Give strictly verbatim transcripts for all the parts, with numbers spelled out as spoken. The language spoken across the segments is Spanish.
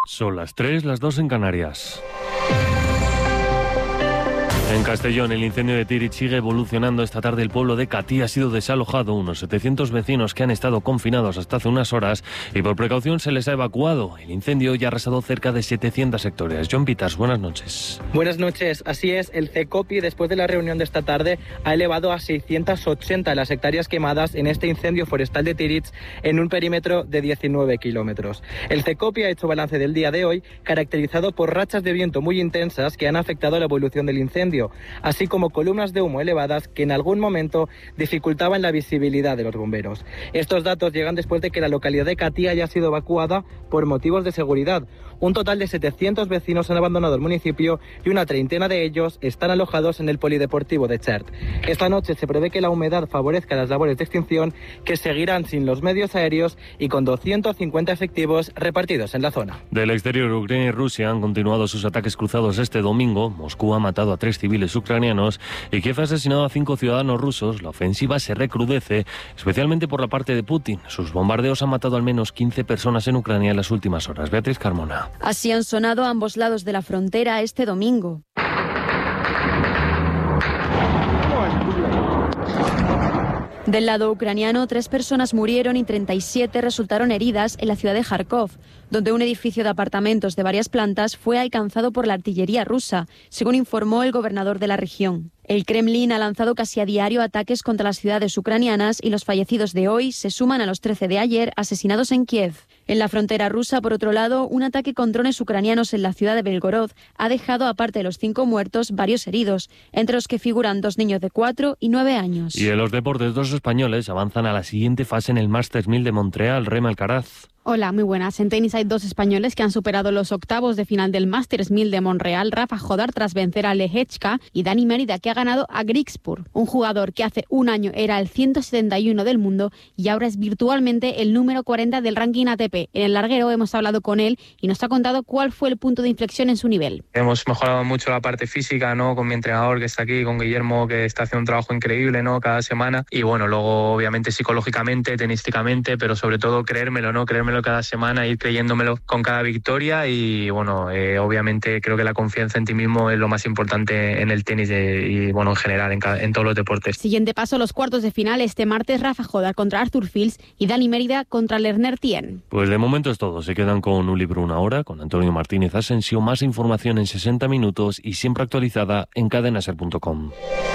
Son las tres, las dos en Canarias. En Castellón, el incendio de Tírig sigue evolucionando. Esta tarde el pueblo de Catí ha sido desalojado. Unos setecientos vecinos que han estado confinados hasta hace unas horas y por precaución se les ha evacuado. El incendio ya ha arrasado cerca de setecientos hectáreas. John Peters, buenas noches. Buenas noches. Así es, el CECOPI, después de la reunión de esta tarde, ha elevado a seiscientas ochenta las hectáreas quemadas en este incendio forestal de Tírig en un perímetro de diecinueve kilómetros. El CECOPI ha hecho balance del día de hoy, caracterizado por rachas de viento muy intensas que han afectado la evolución del incendio, así como columnas de humo elevadas que en algún momento dificultaban la visibilidad de los bomberos. Estos datos llegan después de que la localidad de Catí haya sido evacuada por motivos de seguridad. Un total de setecientos vecinos han abandonado el municipio y una treintena de ellos están alojados en el polideportivo de Chert. Esta noche se prevé que la humedad favorezca las labores de extinción, que seguirán sin los medios aéreos y con doscientos cincuenta efectivos repartidos en la zona. Del exterior, Ucrania y Rusia han continuado sus ataques cruzados este domingo. Moscú ha matado a tres civiles ucranianos y Kiev ha asesinado a cinco ciudadanos rusos. La ofensiva se recrudece, especialmente por la parte de Putin. Sus bombardeos han matado al menos quince personas en Ucrania en las últimas horas. Beatriz Carmona. Así han sonado a ambos lados de la frontera este domingo. Del lado ucraniano, tres personas murieron y treinta y siete resultaron heridas en la ciudad de Kharkov, donde un edificio de apartamentos de varias plantas fue alcanzado por la artillería rusa, según informó el gobernador de la región. El Kremlin ha lanzado casi a diario ataques contra las ciudades ucranianas y los fallecidos de hoy se suman a los trece de ayer asesinados en Kiev. En la frontera rusa, por otro lado, un ataque con drones ucranianos en la ciudad de Belgorod ha dejado, aparte de los cinco muertos, varios heridos, entre los que figuran dos niños de cuatro y nueve años. Y en los deportes, dos españoles avanzan a la siguiente fase en el Masters mil de Montreal. Rema Alcaraz. Hola, muy buenas. En tenis hay dos españoles que han superado los octavos de final del Masters mil de Montreal. Rafa Jodar tras vencer a Lehechka y Dani Mérida, que ha ganado a Grigspur, un jugador que hace un año era el ciento setenta y uno del mundo y ahora es virtualmente el número cuarenta del ranking A T P. En el larguero hemos hablado con él y nos ha contado cuál fue el punto de inflexión en su nivel. Hemos mejorado mucho la parte física, ¿no? Con mi entrenador que está aquí, con Guillermo, que está haciendo un trabajo increíble, ¿no? Cada semana. Y bueno, luego obviamente psicológicamente, tenísticamente, pero sobre todo creérmelo, ¿no? Creérmelo cada semana, ir creyéndomelo con cada victoria y bueno, eh, obviamente creo que la confianza en ti mismo es lo más importante en el tenis de, y bueno, en general, en, cada, en todos los deportes. Siguiente paso, los cuartos de final este martes, Rafa Jodar contra Arthur Fils y Dani Mérida contra Lerner Tien. Pues de momento es todo, se quedan con un libro una hora, con Antonio Martínez Asensio, más información en sesenta minutos y siempre actualizada en cadena ser punto com.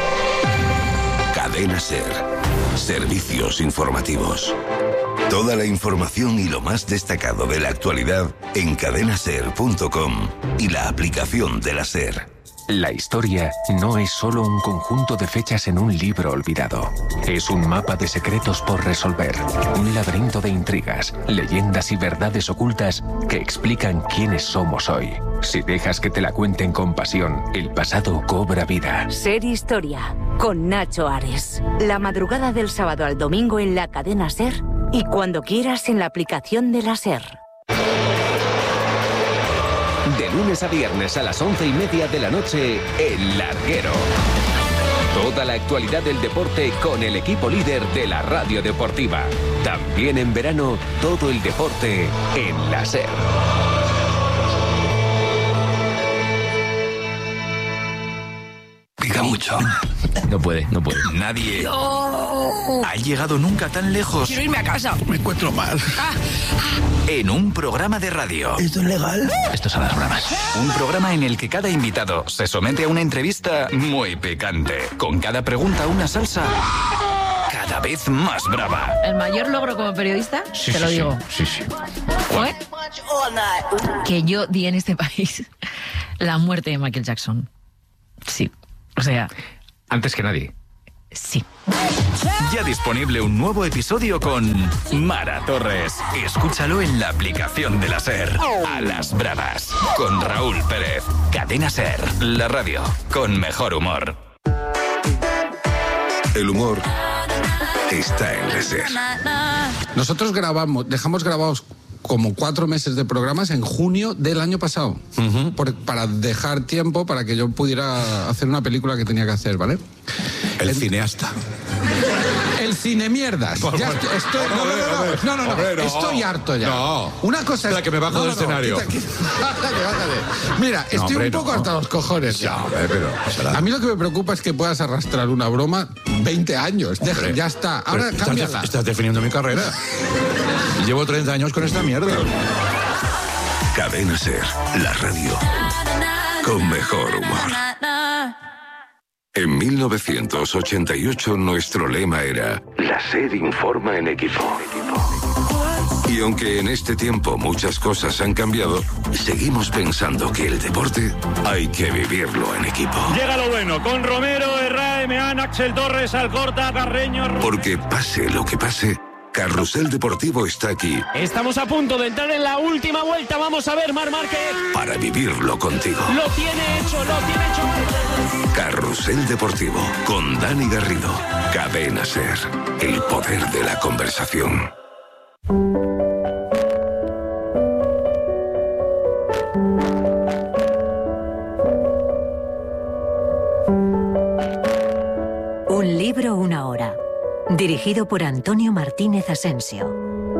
Cadena Ser, servicios informativos. Toda la información y lo más destacado de la actualidad en cadena ser punto com y la aplicación de la SER. La historia no es solo un conjunto de fechas en un libro olvidado. Es un mapa de secretos por resolver, un laberinto de intrigas, leyendas y verdades ocultas que explican quiénes somos hoy. Si dejas que te la cuenten con pasión, el pasado cobra vida. Ser Historia, con Nacho Ares. La madrugada del sábado al domingo en la cadena SER y cuando quieras en la aplicación de la SER. De lunes a viernes a las once y media de la noche, El Larguero. Toda la actualidad del deporte con el equipo líder de la radio deportiva. También en verano, todo el deporte en la SER. Pica mucho. No puede, no puede. Nadie no. ha llegado nunca tan lejos. Quiero irme a casa. Me encuentro mal. Ah, ah. En un programa de radio. ¿Esto es legal? Esto es a las bravas. Un programa en el que cada invitado se somete a una entrevista muy picante. Con cada pregunta una salsa cada vez más brava. El mayor logro como periodista, sí, te sí, lo digo. Sí, sí. Fue que yo di en este país la muerte de Michael Jackson. Sí. O sea... Antes que nadie. Sí. Ya disponible un nuevo episodio con Mara Torres. Escúchalo en la aplicación de la SER. A las bravas. Con Raúl Pérez. Cadena SER. La radio. Con mejor humor. El humor está en la SER. Nosotros grabamos, dejamos grabados como cuatro meses de programas en junio del año pasado, uh-huh. por, para dejar tiempo para que yo pudiera hacer una película que tenía que hacer, ¿vale? El, el cineasta. El el cine mierdas. Por Ya favor. estoy, estoy- no, no, no, no, no, no, no, Hombre, no. estoy harto ya. No. Una cosa es Espera, que me bajo no, del no, no, escenario. quita, quita. Bájate, bájate. Mira, estoy hombre, un poco no. hasta los cojones. Ya, ya. hombre, pero pasará. A mí lo que me preocupa es que puedas arrastrar una broma veinte años. Deja, Hombre, ya está. pero Ahora estás, cámbiala. estás definiendo mi carrera. Llevo treinta años con esta mierda. Cadena Ser, la radio con mejor humor. En mil novecientos ochenta y ocho nuestro lema era La Ser informa en equipo. Y aunque en este tiempo muchas cosas han cambiado, seguimos pensando que el deporte hay que vivirlo en equipo. Llega lo bueno, con Romero, Herrera, Meán, Axel Torres, Alcorta, Carreño... Porque pase lo que pase, Carrusel Deportivo está aquí Estamos a punto de entrar en la última vuelta. Vamos a ver, Marc Márquez. para vivirlo contigo. Lo tiene hecho, lo tiene hecho. Carrusel Deportivo con Dani Garrido. Cadena Ser, el poder de la conversación. Un libro, una hora. Dirigido por Antonio Martínez Asensio.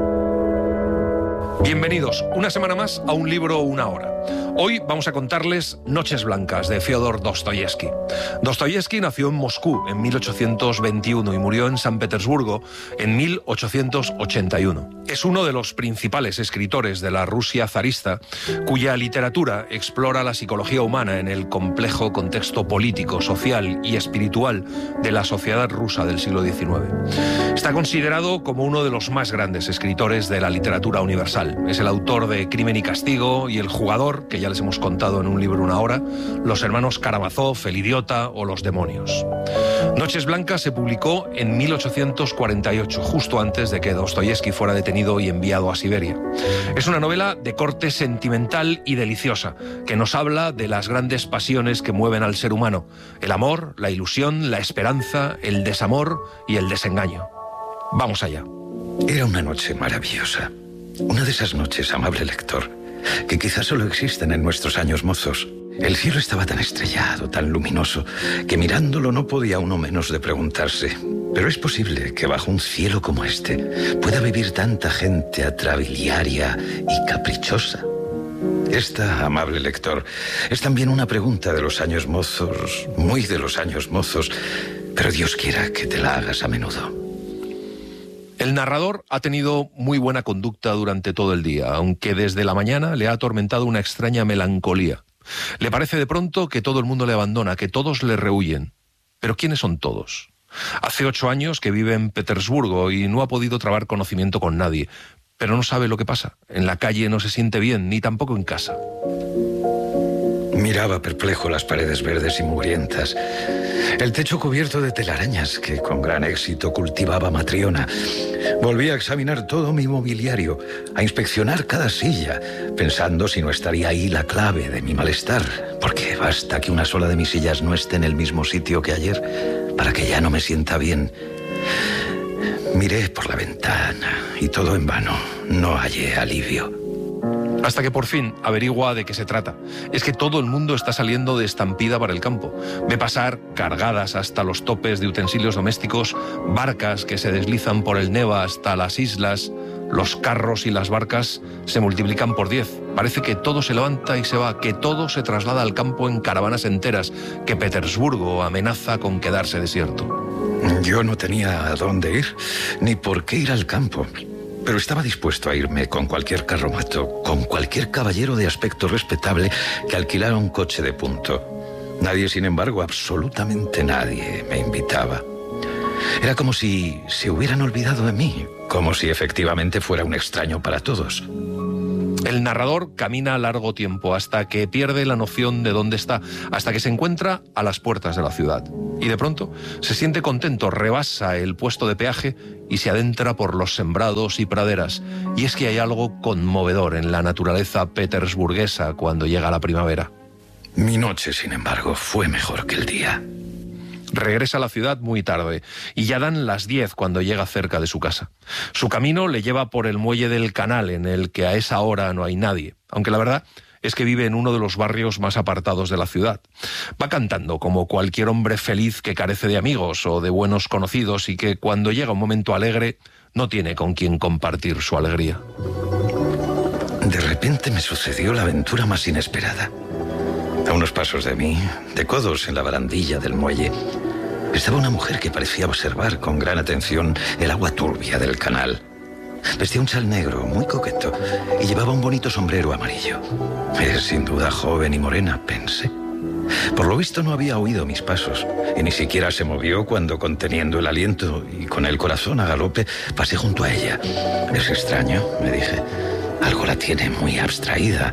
Bienvenidos una semana más a Un libro, una hora. Hoy vamos a contarles Noches Blancas de Fyodor Dostoyevsky. Dostoyevsky nació en Moscú en mil ochocientos veintiuno y murió en San Petersburgo en mil ochocientos ochenta y uno. Es uno de los principales escritores de la Rusia zarista, cuya literatura explora la psicología humana en el complejo contexto político, social y espiritual de la sociedad rusa del siglo diecinueve. Está considerado como uno de los más grandes escritores de la literatura universal. Es el autor de Crimen y Castigo y El Jugador, que ya les hemos contado en Un libro, una hora, Los hermanos Karamazov, El idiota o Los demonios. Noches Blancas se publicó en mil ochocientos cuarenta y ocho, justo antes de que Dostoyevsky fuera detenido y enviado a Siberia. Es una novela de corte sentimental y deliciosa, que nos habla de las grandes pasiones que mueven al ser humano: el amor, la ilusión, la esperanza, el desamor y el desengaño. Vamos allá. Era una noche maravillosa. Una de esas noches, amable lector, que quizás solo existen en nuestros años mozos. El cielo estaba tan estrellado, tan luminoso, que mirándolo no podía uno menos de preguntarse: ¿pero es posible que bajo un cielo como este pueda vivir tanta gente atrabiliaria y caprichosa? Esta, amable lector, es también una pregunta de los años mozos, muy de los años mozos, pero Dios quiera que te la hagas a menudo. El narrador ha tenido muy buena conducta durante todo el día, aunque desde la mañana le ha atormentado una extraña melancolía. Le parece de pronto que todo el mundo le abandona, que todos le rehuyen. ¿Pero quiénes son todos? Hace ocho años que vive en Petersburgo y no ha podido trabar conocimiento con nadie, pero no sabe lo que pasa. En la calle no se siente bien, ni tampoco en casa. Miraba perplejo las paredes verdes y mugrientas, el techo cubierto de telarañas que con gran éxito cultivaba Matriona. Volví a examinar todo mi mobiliario, a inspeccionar cada silla, pensando si no estaría ahí la clave de mi malestar, porque basta que una sola de mis sillas no esté en el mismo sitio que ayer para que ya no me sienta bien. Miré por la ventana y todo en vano. No hallé alivio. Hasta que por fin averigua de qué se trata. Es que todo el mundo está saliendo de estampida para el campo. Ve pasar, cargadas hasta los topes de utensilios domésticos, barcas que se deslizan por el Neva hasta las islas. Los carros y las barcas se multiplican por diez. Parece que todo se levanta y se va, que todo se traslada al campo en caravanas enteras, que Petersburgo amenaza con quedarse desierto. Yo no tenía a dónde ir, ni por qué ir al campo. Pero estaba dispuesto a irme con cualquier carromato, con cualquier caballero de aspecto respetable que alquilara un coche de punto. Nadie, sin embargo, absolutamente nadie me invitaba. Era como si se hubieran olvidado de mí, como si efectivamente fuera un extraño para todos. El narrador camina largo tiempo hasta que pierde la noción de dónde está, hasta que se encuentra a las puertas de la ciudad. Y de pronto se siente contento, rebasa el puesto de peaje y se adentra por los sembrados y praderas. Y es que hay algo conmovedor en la naturaleza petersburguesa cuando llega la primavera. Mi noche, sin embargo, fue mejor que el día. Regresa a la ciudad muy tarde y ya dan las diez cuando llega cerca de su casa. Su camino le lleva por el muelle del canal, en el que a esa hora no hay nadie, aunque la verdad es que vive en uno de los barrios más apartados de la ciudad. Va cantando como cualquier hombre feliz que carece de amigos o de buenos conocidos y que cuando llega un momento alegre no tiene con quien compartir su alegría. De repente me sucedió la aventura más inesperada. A unos pasos de mí, de codos en la barandilla del muelle, estaba una mujer que parecía observar con gran atención el agua turbia del canal. Vestía un chal negro muy coqueto y llevaba un bonito sombrero amarillo. Es sin duda joven y morena, pensé. Por lo visto no había oído mis pasos y ni siquiera se movió cuando, conteniendo el aliento y con el corazón a galope, pasé junto a ella. Es extraño, me dije. Algo la tiene muy abstraída.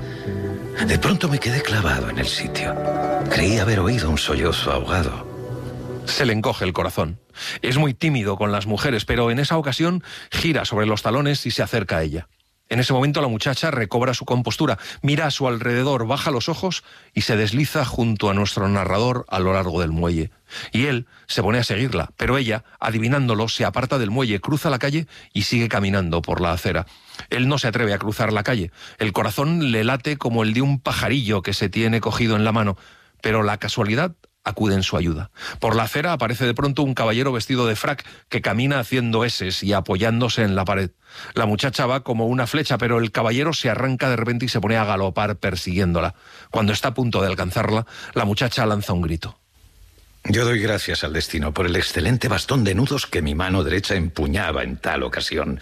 De pronto me quedé clavado en el sitio. Creí haber oído un sollozo ahogado. Se le encoge el corazón. Es muy tímido con las mujeres, pero en esa ocasión gira sobre los talones y se acerca a ella. En ese momento la muchacha recobra su compostura, mira a su alrededor, baja los ojos y se desliza junto a nuestro narrador a lo largo del muelle. Y él se pone a seguirla, pero ella, adivinándolo, se aparta del muelle, cruza la calle y sigue caminando por la acera. Él no se atreve a cruzar la calle. El corazón le late como el de un pajarillo que se tiene cogido en la mano, pero la casualidad acude en su ayuda. Por la acera aparece de pronto un caballero vestido de frac que camina haciendo eses y apoyándose en la pared. La muchacha va como una flecha, pero el caballero se arranca de repente y se pone a galopar persiguiéndola. Cuando está a punto de alcanzarla, la muchacha lanza un grito. Yo doy gracias al destino por el excelente bastón de nudos que mi mano derecha empuñaba en tal ocasión.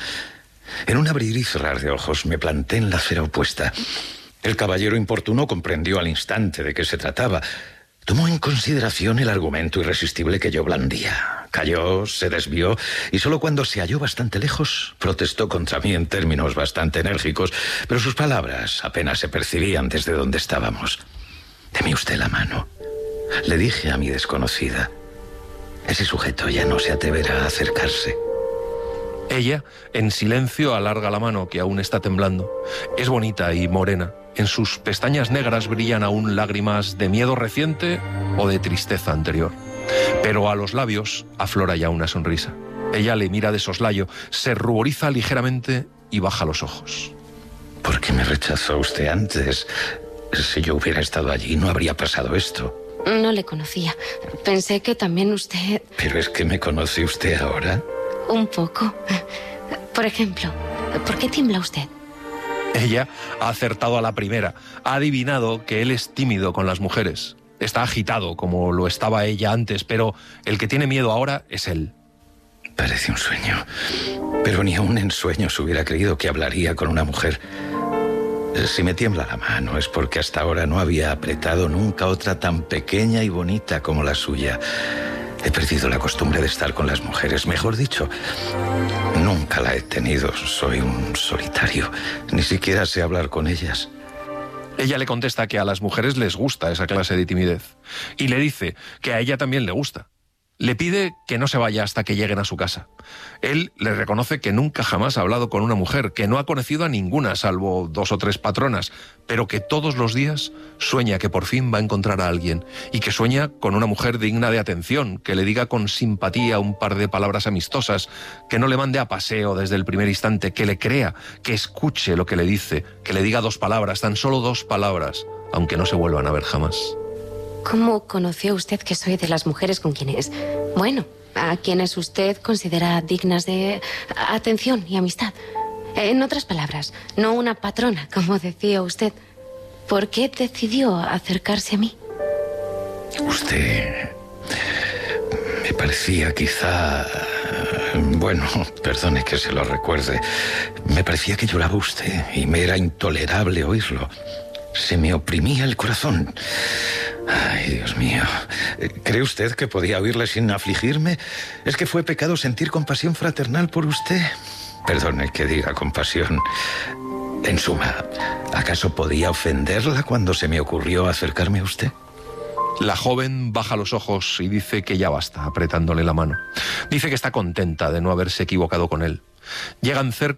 En un abrir y cerrar de ojos me planté en la acera opuesta. El caballero importuno comprendió al instante de qué se trataba. Tomó en consideración el argumento irresistible que yo blandía. Cayó, se desvió y solo cuando se halló bastante lejos protestó contra mí en términos bastante enérgicos, pero sus palabras apenas se percibían desde donde estábamos. «Deme usted la mano», le dije a mi desconocida. «Ese sujeto ya no se atreverá a acercarse». Ella, en silencio, alarga la mano que aún está temblando. Es bonita y morena. En sus pestañas negras brillan aún lágrimas de miedo reciente o de tristeza anterior. Pero a los labios aflora ya una sonrisa. Ella le mira de soslayo, se ruboriza ligeramente y baja los ojos. ¿Por qué me rechazó usted antes? Si yo hubiera estado allí, no habría pasado esto. No le conocía. Pensé que también usted... ¿Pero es que me conoce usted ahora? Un poco. Por ejemplo, ¿por qué tiembla usted? Ella ha acertado a la primera. Ha adivinado que él es tímido con las mujeres. Está agitado como lo estaba ella antes, pero el que tiene miedo ahora es él. Parece un sueño. Pero ni aún en sueños hubiera creído que hablaría con una mujer. Si me tiembla la mano es porque hasta ahora no había apretado nunca otra tan pequeña y bonita como la suya. He perdido la costumbre de estar con las mujeres. Mejor dicho, nunca la he tenido. Soy un solitario. Ni siquiera sé hablar con ellas. Ella le contesta que a las mujeres les gusta esa clase de timidez. Y le dice que a ella también le gusta. Le pide que no se vaya hasta que lleguen a su casa. Él le reconoce que nunca jamás ha hablado con una mujer, que no ha conocido a ninguna, salvo dos o tres patronas, pero que todos los días sueña que por fin va a encontrar a alguien y que sueña con una mujer digna de atención, que le diga con simpatía un par de palabras amistosas, que no le mande a paseo desde el primer instante, que le crea, que escuche lo que le dice, que le diga dos palabras, tan solo dos palabras, aunque no se vuelvan a ver jamás. ¿Cómo conoció usted que soy de las mujeres con quienes, bueno, a quienes usted considera dignas de atención y amistad? En otras palabras, no una patrona, como decía usted. ¿Por qué decidió acercarse a mí? Usted me parecía quizá... Bueno, perdone que se lo recuerde. Me parecía que lloraba usted y me era intolerable oírlo. Se me oprimía el corazón. Ay, Dios mío. ¿Cree usted que podía oírle sin afligirme? ¿Es que fue pecado sentir compasión fraternal por usted? Perdone que diga compasión. En suma, ¿acaso podía ofenderla cuando se me ocurrió acercarme a usted? La joven baja los ojos y dice que ya basta, apretándole la mano. Dice que está contenta de no haberse equivocado con él. Llegan cerca